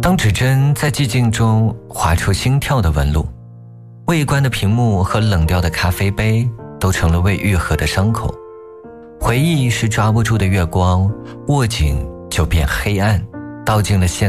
当指针在寂静中划出心跳的纹路，未关的屏幕和冷掉的咖啡杯都成了未愈合的伤口。回忆是抓不住的月光，握紧就变黑暗，倒进了现